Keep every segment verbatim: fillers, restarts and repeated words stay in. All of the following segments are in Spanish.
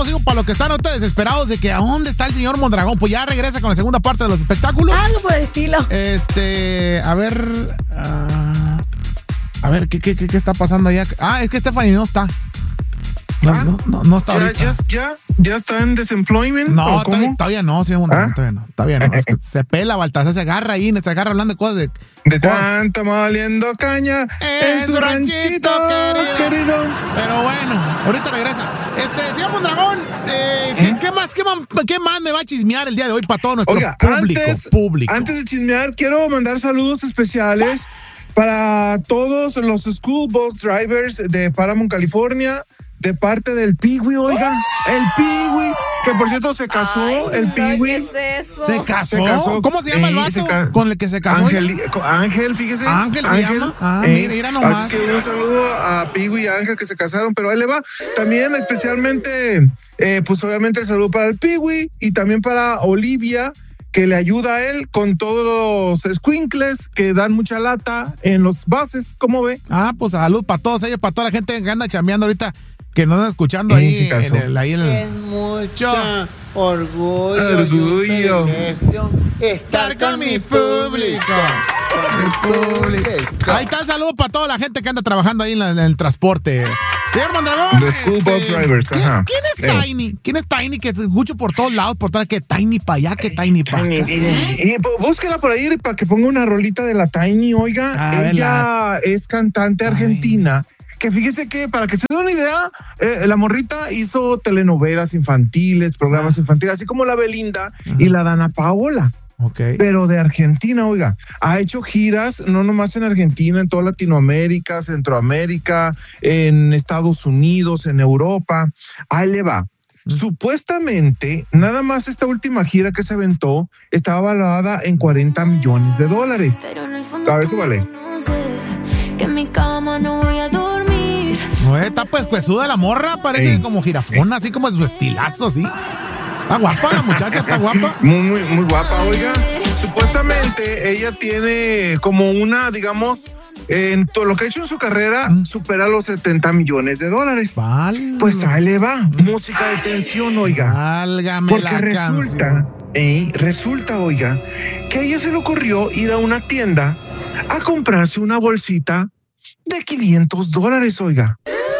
regresamos, digo, para los que están ahorita desesperados de que ¿a dónde está el señor Mondragón? Pues ya regresa con la segunda parte de los espectáculos. Algo por el estilo. Este, a ver, uh, a ver, ¿qué, qué, qué, qué está pasando allá? Ah, es que Stephanie no está. No, ah, no, no, no está ya, ahorita. Ya, ya, ya está en desemployment. No, ¿cómo? Todavía, todavía no, señor Mondragón, ¿Ah? todavía no, todavía no. Es que se pela, Baltasar, se agarra ahí, se agarra hablando de cosas de... De tanto moliendo caña en su ranchito, ranchito querido. querido. Pero bueno, ahorita regresa. Este, señor Mondragón, eh, ¿qué, ¿Mm? ¿qué, más, qué, más, ¿qué más me va a chismear el día de hoy para todo nuestro Oiga, público, antes, público? Antes de chismear, quiero mandar saludos especiales para todos los school bus drivers de Paramount, California, de parte del Pee-wee, oiga, el Pee-wee, que por cierto se casó. Ay, el Pee-wee. ¿Qué es eso? ¿Se casó? ¿Se casó? ¿Cómo se llama el vato ca- con el que se casó? Ángel, Ángel, fíjese. Ángel se Ángel. llama. Ah, Eh, mira, mira nomás. Así que un saludo a Pee-wee y Ángel que se casaron, pero ahí le va. También especialmente, eh, pues obviamente el saludo para el Pee-wee y también para Olivia, que le ayuda a él con todos los squinkles que dan mucha lata en los bases, ¿cómo ve? Ah, pues salud para todos ellos, para toda la gente que anda chambeando ahorita, que nos anda escuchando ahí, sí, en el, ahí en el... Es mucho orgullo, orgullo. Y estar con mi público. Con mi público. Ahí está el saludo para toda la gente que anda trabajando ahí en, la, en el transporte. Señor Mondragón. Los school este, bus drivers, ¿quién, ajá. ¿Quién es Eh. Tiny? ¿Quién es Tiny? Que te escucho por todos lados, por todas, que Tiny para allá, que Tiny para acá. Y, y, y búsquela por ahí para que ponga una rolita de la Tiny, oiga. Ah, ella es cantante argentina. Que fíjese que, para que se dé una idea, eh, la morrita hizo telenovelas infantiles, programas ah. infantiles, así como la Belinda uh-huh. y la Dana Paola. Okay. Pero de Argentina, oiga, ha hecho giras no nomás en Argentina, en toda Latinoamérica, Centroamérica, en Estados Unidos, en Europa. Ahí le va. Uh-huh. Supuestamente, nada más esta última gira que se aventó estaba valorada en cuarenta millones de dólares. A ver, súbale. Que en mi cama no voy a dormir. No, está pues cuesuda la morra, parece Ey. como jirafona, así como su estilazo, ¿sí? Está guapa la muchacha, está guapa. Muy, muy, muy guapa, oiga. Supuestamente ella tiene como una, digamos, en todo lo que ha hecho en su carrera, ¿Mm? supera los setenta millones de dólares. Vale. Pues ahí le va, ¿Mm? música de tensión, oiga. Válgame Porque la resulta, canción. Eh, resulta, oiga, que a ella se le ocurrió ir a una tienda a comprarse una bolsita de quinientos dólares, oiga.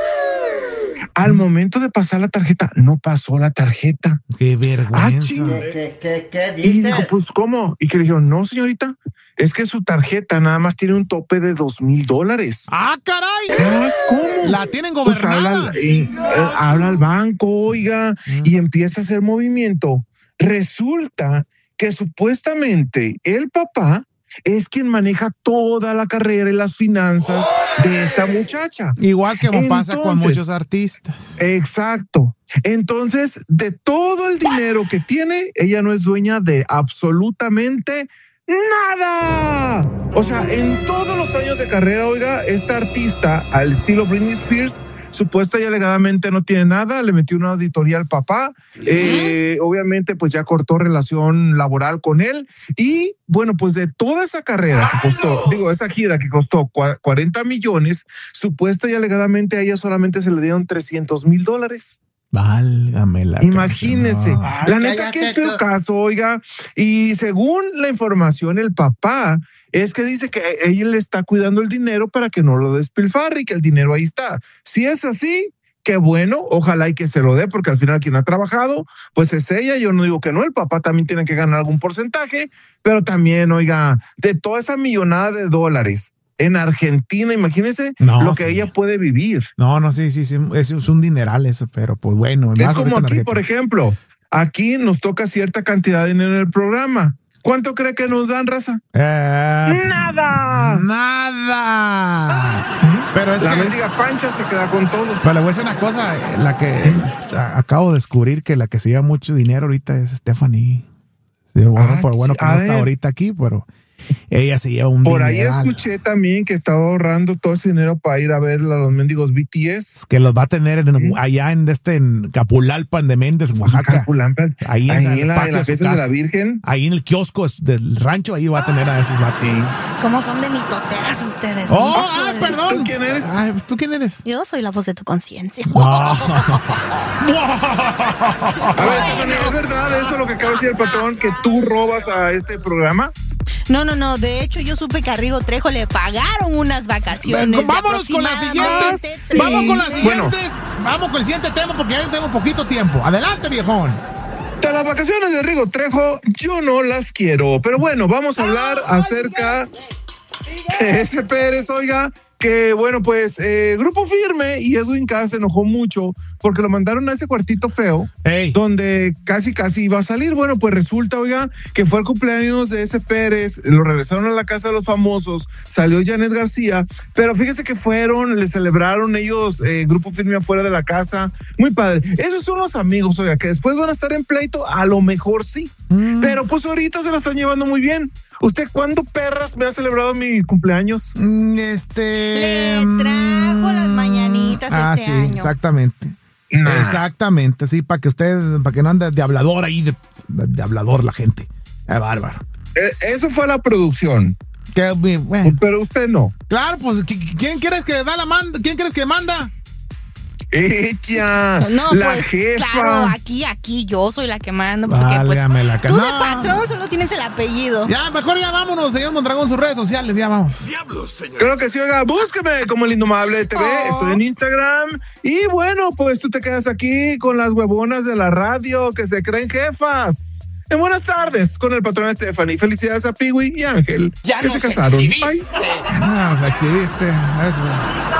Al momento de pasar la tarjeta, no pasó la tarjeta. ¡Qué vergüenza! Ah, ¿Qué, qué, qué dice? Y dijo, pues, ¿cómo? Y que le dijeron, no, señorita, es que su tarjeta nada más tiene un tope de dos mil dólares. ¡Ah, caray! ¿Ah, cómo? La tienen gobernada. Pues habla, eh, eh, habla al banco, oiga, mm. y empieza a hacer movimiento. Resulta que supuestamente el papá es quien maneja toda la carrera y las finanzas de esta muchacha. Igual que como Entonces, pasa con muchos artistas. Exacto. Entonces, de todo el dinero que tiene, ella no es dueña de absolutamente nada. O sea, en todos los años de carrera, oiga, esta artista, al estilo Britney Spears, supuesta y alegadamente no tiene nada, le metió una auditoría al papá, eh, obviamente pues ya cortó relación laboral con él y bueno, pues de toda esa carrera que costó, digo, esa gira que costó cuarenta millones, supuesta y alegadamente a ella solamente se le dieron trescientos mil dólares. Válgame la Imagínese, no. la neta que es feo caso, oiga, y según la información, el papá es que dice que ella le está cuidando el dinero para que no lo despilfarre y que el dinero ahí está. Si es así, qué bueno, ojalá y que se lo dé, porque al final quien ha trabajado, pues es ella, yo no digo que no, el papá también tiene que ganar algún porcentaje, pero también, oiga, de toda esa millonada de dólares, en Argentina, imagínense no, lo que sí. ella puede vivir. No, no, sí, sí, sí, es, es un dineral eso, pero pues bueno. Es como aquí, por ejemplo, aquí nos toca cierta cantidad de dinero en el programa. ¿Cuánto cree que nos dan, raza? Eh, ¡Nada! ¡Nada! Pero es la que... La mendiga Pancha se queda con todo. Pero le voy a decir una cosa, la que ¿Mm? acabo de descubrir que la que se lleva mucho dinero ahorita es Stephanie. Sí, bueno, ah, por bueno que no ver. está ahorita aquí, pero... ella se lleva un Por ahí dineral. escuché también que estaba ahorrando todo ese dinero para ir a ver a los mendigos B T S. Que los va a tener en, allá en este en Capulalpan de Méndez, Oaxaca. Capulalpan. Ahí, Ahí en, en el la, patio en la de su fiesta de casa. la Virgen. Ahí en el kiosco del rancho, ahí va a tener a esos vatos. ¿Cómo son de mitoteras ustedes? Oh, Híjole. ay, perdón. ¿Tú quién eres? Ay, ¿tú quién eres? Yo soy la voz de tu conciencia. No. A ver, Stephanie, ¿es verdad eso lo que acaba de decir el patrón, que tú robas a este programa? No, no, no. De hecho, yo supe que a Rigo Trejo le pagaron unas vacaciones. de Vámonos con las aproximadamente siguientes. tres Vamos con las meses. siguientes. Vamos con el siguiente tema porque ya tenemos poquito tiempo. Adelante, viejón. De las vacaciones de Rigo Trejo, yo no las quiero. Pero bueno, vamos a hablar acerca de ese Pérez, oiga, que bueno, pues eh, Grupo Firme y Edwin Cass se enojó mucho porque lo mandaron a ese cuartito feo, Ey. donde casi casi iba a salir. Bueno, pues resulta, oiga, que fue el cumpleaños de ese Pérez, lo regresaron a la casa de los famosos, salió Janet García, pero fíjese que fueron, le celebraron ellos, eh, Grupo Firme afuera de la casa, muy padre. Esos son los amigos, oiga, que después van a estar en pleito, a lo mejor sí, mm. pero pues ahorita se la están llevando muy bien. ¿Usted cuándo, perras, me ha celebrado mi cumpleaños? Mm, Este. Le trajo las mañanitas ah, este sí, año. Exactamente. Nah. Exactamente, sí, para que usted, para que no ande de hablador ahí, de, de hablador la gente. Es bárbaro. Eh, eso fue la producción. Que, bueno. Pero usted no. Claro, pues, ¿quién quieres que da la manda? ¿Quién quieres que manda? Ella, No, la pues jefa. claro, aquí, aquí yo soy la que mando. Porque Válgame pues la ca- tú de no. patrón solo tienes el apellido. Ya, mejor ya vámonos, señor Mondragón, sus redes sociales, ya vamos. Creo que sí, oiga, búsqueme como el Indomable T V, Oh. estoy en Instagram. Y bueno, pues tú te quedas aquí con las huevonas de la radio que se creen jefas. En buenas tardes con el patrón Stephanie. Felicidades a Piwi y Ángel Ya que nos se casaron. exhibiste. Bye. No, se exhibiste, eso.